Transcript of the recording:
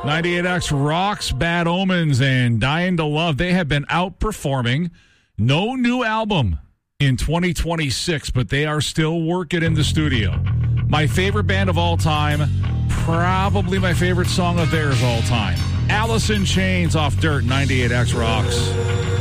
98X rocks Bad Omens and Dying to Love. They have been outperforming. No new album in 2026, but they are still working in the studio. My favorite band of all time, probably my favorite song of theirs all time. Alice in Chains off Dirt, 98X rocks.